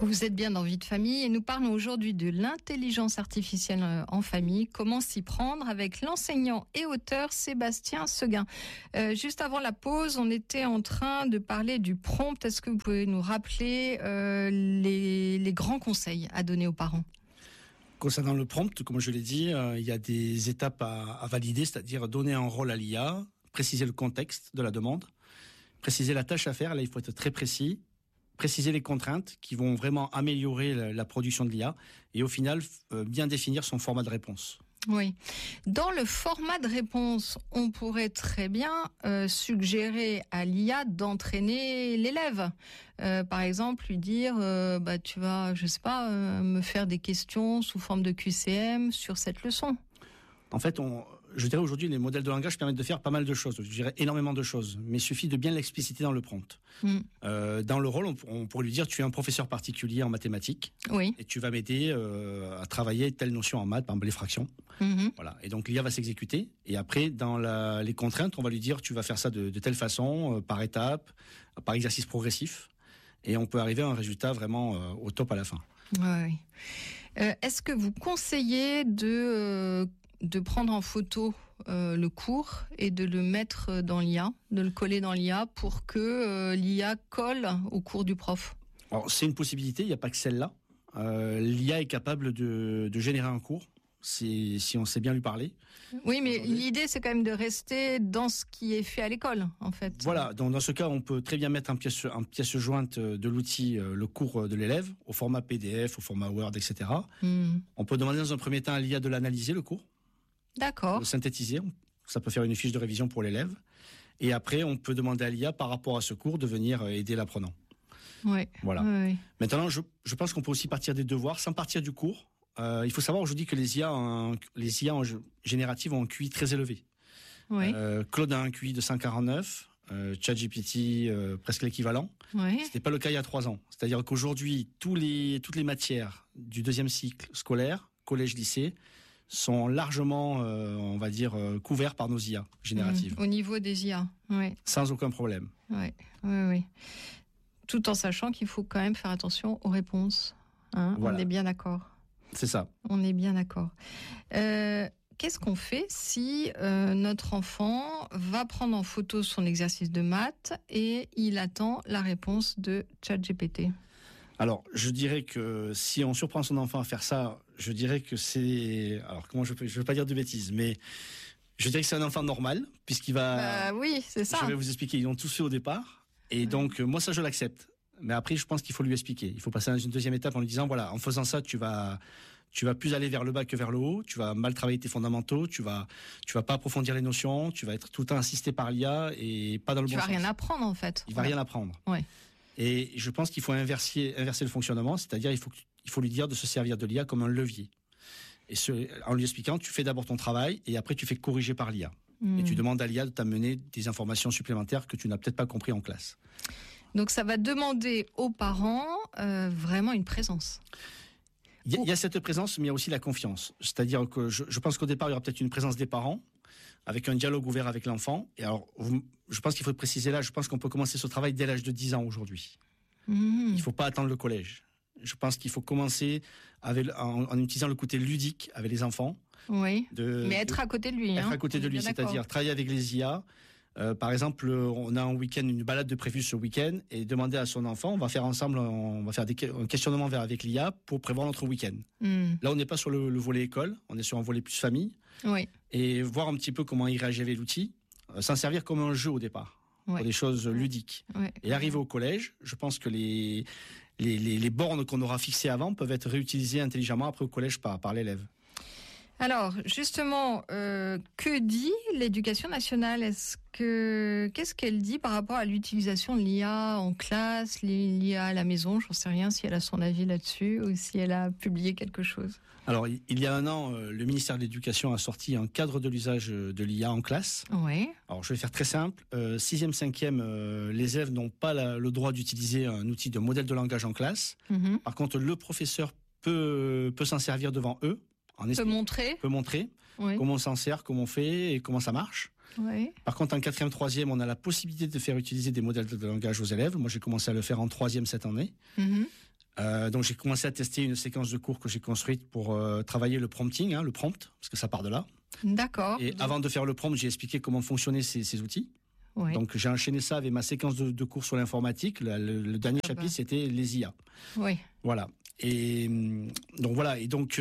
Vous êtes bien dans Vie de famille et nous parlons aujourd'hui de l'intelligence artificielle en famille. Comment s'y prendre avec l'enseignant et auteur Sébastien Seguin. Juste avant la pause, on était en train de parler du prompt. Est-ce que vous pouvez nous rappeler les grands conseils à donner aux parents ? Concernant le prompt, comme je l'ai dit, il y a des étapes à valider, c'est-à-dire donner un rôle à l'IA, préciser le contexte de la demande, préciser la tâche à faire, là il faut être très précis, préciser les contraintes qui vont vraiment améliorer la production de l'IA et au final bien définir son format de réponse. Oui. Dans le format de réponse, on pourrait très bien suggérer à l'IA d'entraîner l'élève. Par exemple, lui dire tu vas, je sais pas, me faire des questions sous forme de QCM sur cette leçon. En fait, je dirais aujourd'hui, les modèles de langage permettent de faire pas mal de choses. Je dirais énormément de choses, mais il suffit de bien l'expliciter dans le prompt. Dans le rôle, on pourrait lui dire, tu es un professeur particulier en mathématiques, oui, et tu vas m'aider à travailler telle notion en maths, par exemple les fractions. Voilà. Et donc l'IA va s'exécuter, et après, dans les contraintes, on va lui dire, tu vas faire ça de telle façon, par étape, par exercice progressif, et on peut arriver à un résultat vraiment au top à la fin. Oui. Est-ce que vous conseillez de prendre en photo le cours et de le mettre dans l'IA, de le coller dans l'IA pour que l'IA colle au cours du prof? Alors, c'est une possibilité, il n'y a pas que celle-là. L'IA est capable de générer un cours, si on sait bien lui parler. Oui, mais l'idée, c'est quand même de rester dans ce qui est fait à l'école, en fait. Voilà, dans ce cas, on peut très bien mettre en pièce jointe de l'outil le cours de l'élève, au format PDF, au format Word, etc. On peut demander dans un premier temps à l'IA de l'analyser, le cours. D'accord. Le synthétiser, ça peut faire une fiche de révision pour l'élève. Et après, on peut demander à l'IA, par rapport à ce cours, de venir aider l'apprenant. Oui. Voilà. Oui. Maintenant, je pense qu'on peut aussi partir des devoirs, sans partir du cours. Il faut savoir aujourd'hui que les IA génératives ont un QI très élevé. Oui. Claude a un QI de 149, ChatGPT presque l'équivalent. Oui. C'était pas le cas il y a 3 ans. C'est-à-dire qu'aujourd'hui, toutes les matières du deuxième cycle scolaire, collège, lycée, sont largement, on va dire, couverts par nos IA génératives. Au niveau des IA, oui. Sans aucun problème. Oui. Tout en sachant qu'il faut quand même faire attention aux réponses. Voilà. On est bien d'accord. C'est ça. On est bien d'accord. Qu'est-ce qu'on fait si notre enfant va prendre en photo son exercice de maths et il attend la réponse de ChatGPT ? Alors, je dirais que si on surprend son enfant à faire ça, je dirais que c'est... Alors, je veux pas dire de bêtises, mais je dirais que c'est un enfant normal, puisqu'il va... oui, c'est ça. Je vais vous expliquer, ils l'ont tous fait au départ, et donc moi ça je l'accepte. Mais après, je pense qu'il faut lui expliquer. Il faut passer à une deuxième étape en lui disant, voilà, en faisant ça, tu vas plus aller vers le bas que vers le haut, tu vas mal travailler tes fondamentaux, tu vas pas approfondir les notions, tu vas être tout le temps assisté par l'IA et pas dans le bon sens. Tu vas rien apprendre, en fait. Il va rien apprendre. Ouais. Et je pense qu'il faut inverser le fonctionnement, c'est-à-dire il faut lui dire de se servir de l'IA comme un levier. Et en lui expliquant, tu fais d'abord ton travail et après tu fais corriger par l'IA. Et tu demandes à l'IA de t'amener des informations supplémentaires que tu n'as peut-être pas compris en classe. Donc ça va demander aux parents vraiment une présence. Il y a cette présence, mais il y a aussi la confiance. C'est-à-dire que je pense qu'au départ, il y aura peut-être une présence des parents, avec un dialogue ouvert avec l'enfant. Et alors, je pense qu'il faut préciser là, je pense qu'on peut commencer ce travail dès l'âge de 10 ans aujourd'hui. Il faut pas attendre le collège. Je pense qu'il faut commencer en utilisant le côté ludique avec les enfants. Oui, mais être à côté de lui. Être à côté de lui, c'est-à-dire travailler avec les IA. Par exemple, on a un week-end, une balade de prévue ce week-end, et demander à son enfant, on va faire un questionnement avec l'IA pour prévoir notre week-end. Là, on n'est pas sur le volet école, on est sur un volet plus famille. Oui. Et voir un petit peu comment il réagit avec l'outil, s'en servir comme un jeu au départ, pour des choses ludiques. Et arriver au collège, je pense que les bornes qu'on aura fixées avant peuvent être réutilisées intelligemment après au collège par l'élève. Alors, justement, que dit l'éducation nationale ? Qu'est-ce qu'elle dit par rapport à l'utilisation de l'IA en classe, l'IA à la maison ? J'en sais rien si elle a son avis là-dessus ou si elle a publié quelque chose. Alors, il y a 1 an, le ministère de l'Éducation a sorti un cadre de l'usage de l'IA en classe. Oui. Alors, je vais faire très simple. 6e, 5e, les élèves n'ont pas le droit d'utiliser un outil de modèle de langage en classe. Par contre, le professeur peut s'en servir devant eux. Peut montrer comment on s'en sert, comment on fait et comment ça marche. Oui. Par contre, en 4e, 3e, on a la possibilité de faire utiliser des modèles de langage aux élèves. Moi, j'ai commencé à le faire en 3e cette année. Donc j'ai commencé à tester une séquence de cours que j'ai construite pour travailler le prompting, le prompt, parce que ça part de là. D'accord. Et avant de faire le prompt, j'ai expliqué comment fonctionnaient ces outils. Oui. Donc j'ai enchaîné ça avec ma séquence de cours sur l'informatique. Le dernier chapitre, c'était les IA. Oui. Voilà. Et donc voilà. Et donc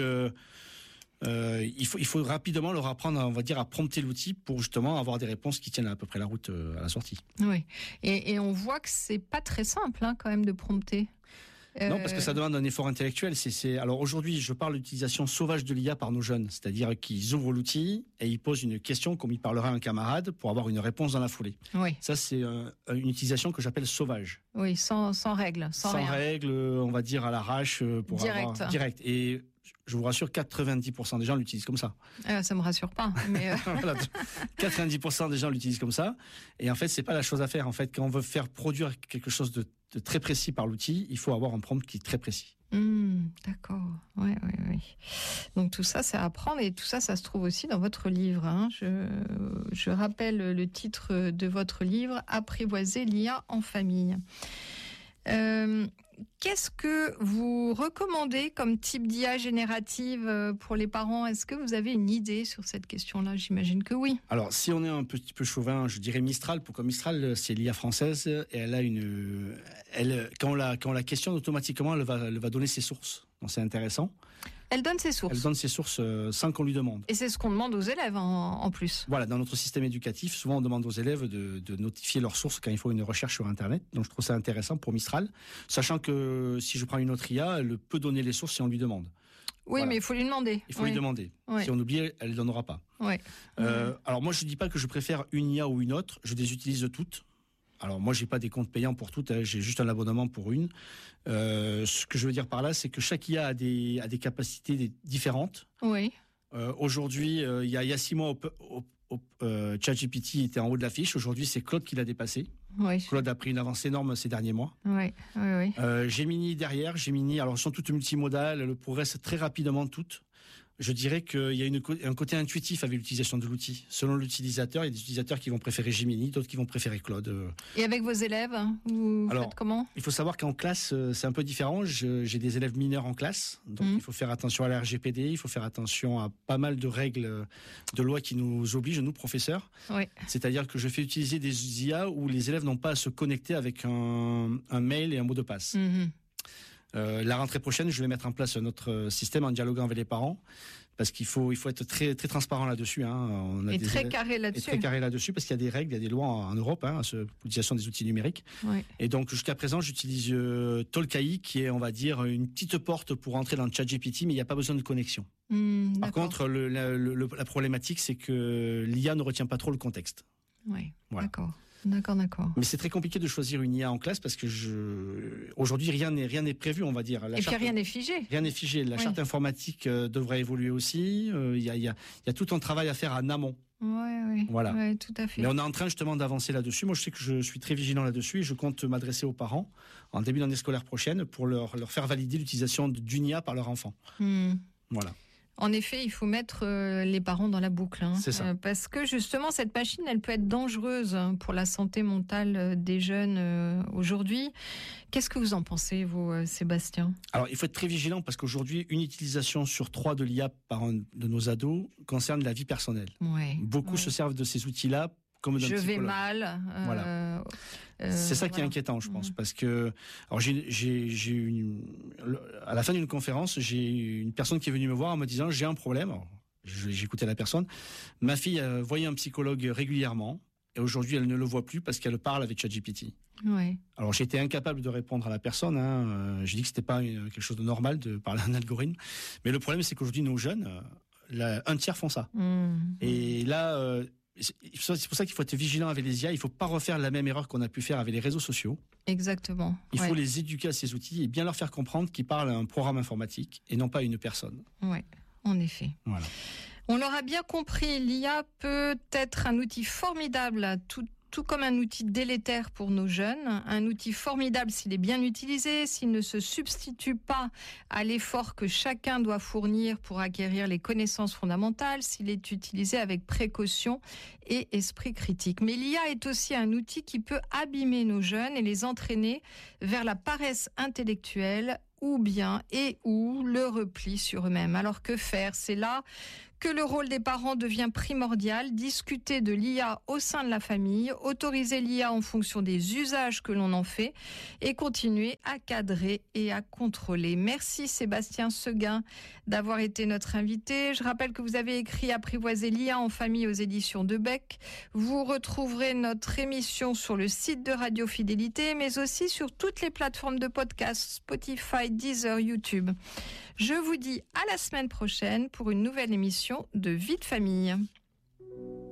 il faut rapidement leur apprendre, on va dire, à prompter l'outil pour justement avoir des réponses qui tiennent à peu près la route à la sortie. Oui. Et on voit que c'est pas très simple quand même de prompter. Non, parce que ça demande un effort intellectuel. Alors aujourd'hui, je parle d'utilisation sauvage de l'IA par nos jeunes, c'est-à-dire qu'ils ouvrent l'outil et ils posent une question comme ils parleraient à un camarade pour avoir une réponse dans la foulée. Oui. Ça, c'est une utilisation que j'appelle sauvage. Oui, sans règles, sans rien. Règles, on va dire à l'arrache pour direct. Et je vous rassure, 90% des gens l'utilisent comme ça. Ça me rassure pas. Mais voilà, 90% des gens l'utilisent comme ça. Et en fait, c'est pas la chose à faire. En fait, quand on veut faire produire quelque chose de très précis par l'outil, il faut avoir un prompt qui est très précis. D'accord. Oui. Donc tout ça, c'est à apprendre et tout ça, ça se trouve aussi dans votre livre. Hein. Je rappelle le titre de votre livre, Apprivoiser l'IA en famille. Qu'est-ce que vous recommandez comme type d'IA générative pour les parents ? Est-ce que vous avez une idée sur cette question-là ? J'imagine que oui. Alors, si on est un petit peu chauvin, je dirais Mistral. Pourquoi Mistral ? C'est l'IA française et elle a quand on la questionne automatiquement, elle va donner ses sources. Donc, c'est intéressant. Elle donne ses sources. Elle donne ses sources sans qu'on lui demande. Et c'est ce qu'on demande aux élèves en plus. Voilà, dans notre système éducatif, souvent on demande aux élèves de notifier leurs sources quand il faut une recherche sur Internet. Donc je trouve ça intéressant pour Mistral, sachant que si je prends une autre IA, elle peut donner les sources si on lui demande. Oui, voilà. Mais il faut lui demander. Il faut lui demander. Si on oublie, elle ne donnera pas. Alors moi, je ne dis pas que je préfère une IA ou une autre, je les utilise toutes. Alors moi, j'ai pas des comptes payants pour toutes, j'ai juste un abonnement pour une. Ce que je veux dire par là, c'est que chaque IA a des capacités différentes. Oui. Aujourd'hui, il y a 6 mois, ChatGPT était en haut de l'affiche. Aujourd'hui, c'est Claude qui l'a dépassé. Oui. Claude a pris une avancée énorme ces derniers mois. Oui. Gemini derrière. Gemini, alors elles sont toutes multimodales, elles progressent très rapidement toutes. Je dirais qu'il y a un côté intuitif avec l'utilisation de l'outil. Selon l'utilisateur, il y a des utilisateurs qui vont préférer Gemini, d'autres qui vont préférer Claude. Et avec vos élèves, vous faites comment ? Il faut savoir qu'en classe, c'est un peu différent. J'ai des élèves mineurs en classe, donc il faut faire attention à la RGPD, il faut faire attention à pas mal de règles de loi qui nous obligent, nous, professeurs. Oui. C'est-à-dire que je fais utiliser des IA où les élèves n'ont pas à se connecter avec un mail et un mot de passe. La rentrée prochaine, je vais mettre en place un autre système en dialoguant avec les parents, parce qu'il faut être très, très transparent là-dessus. Et très carré là-dessus. Et très carré là-dessus, parce qu'il y a des règles, il y a des lois en Europe sur l'utilisation des outils numériques. Oui. Et donc, jusqu'à présent, j'utilise Tolkai, qui est, on va dire, une petite porte pour entrer dans le ChatGPT, mais il n'y a pas besoin de connexion. Par contre, la problématique, c'est que l'IA ne retient pas trop le contexte. Oui, voilà. D'accord. Mais c'est très compliqué de choisir une IA en classe parce que aujourd'hui rien n'est prévu, on va dire. Puis rien n'est figé. Rien n'est figé. La charte informatique devrait évoluer aussi. Il y a tout un travail à faire en amont. Oui. Voilà. Ouais, tout à fait. Mais on est en train justement d'avancer là-dessus. Moi, je sais que je suis très vigilant là-dessus et je compte m'adresser aux parents en début d'année scolaire prochaine pour leur faire valider l'utilisation d'une IA par leur enfant. Voilà. En effet, il faut mettre les parents dans la boucle. C'est ça. Parce que justement, cette machine, elle peut être dangereuse pour la santé mentale des jeunes aujourd'hui. Qu'est-ce que vous en pensez, vous, Sébastien ? Alors, il faut être très vigilant parce qu'aujourd'hui, une utilisation sur 3 de l'IA par un de nos ados concerne la vie personnelle. Beaucoup se servent de ces outils-là comme d'un psychologue. Je vais mal. Voilà. C'est ça qui est inquiétant, je pense, parce que alors à la fin d'une conférence, j'ai une personne qui est venue me voir en me disant j'ai un problème. Alors, j'ai écouté la personne. Ma fille voyait un psychologue régulièrement et aujourd'hui elle ne le voit plus parce qu'elle parle avec ChatGPT. Oui. Alors j'étais incapable de répondre à la personne. J'ai dit que c'était pas quelque chose de normal de parler à un algorithme, mais le problème c'est qu'aujourd'hui nos jeunes, un tiers font ça. Et là. C'est pour ça qu'il faut être vigilant avec les IA. Il ne faut pas refaire la même erreur qu'on a pu faire avec les réseaux sociaux. Exactement. Il faut les éduquer à ces outils et bien leur faire comprendre qu'ils parlent à un programme informatique et non pas à une personne. Oui, en effet. Voilà. On l'aura bien compris, l'IA peut être un outil formidable, tout comme un outil délétère pour nos jeunes. Un outil formidable s'il est bien utilisé, s'il ne se substitue pas à l'effort que chacun doit fournir pour acquérir les connaissances fondamentales, s'il est utilisé avec précaution et esprit critique. Mais l'IA est aussi un outil qui peut abîmer nos jeunes et les entraîner vers la paresse intellectuelle ou bien et ou le repli sur eux-mêmes. Alors que faire? C'est là que le rôle des parents devient primordial. Discuter de l'IA au sein de la famille, autoriser l'IA en fonction des usages que l'on en fait et continuer à cadrer et à contrôler. Merci Sébastien Seguin d'avoir été notre invité. Je rappelle que vous avez écrit Apprivoiser l'IA en famille aux éditions de Bec. Vous retrouverez notre émission sur le site de Radio Fidélité, mais aussi sur toutes les plateformes de podcast, Spotify, Deezer, YouTube. Je vous dis à la semaine prochaine pour une nouvelle émission de Vie de famille.